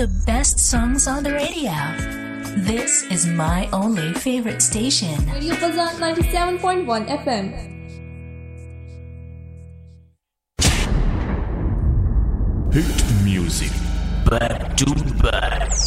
the best songs on the radio. This is my only favorite station. Radio Fazan 97.1 FM. Hit music back to back.